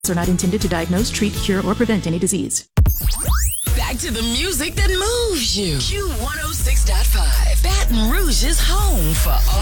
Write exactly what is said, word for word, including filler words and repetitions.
are not intended to diagnose, treat, cure, or prevent any disease. Back to the music that moves you. Q one oh six point five, Baton Rouge's home for all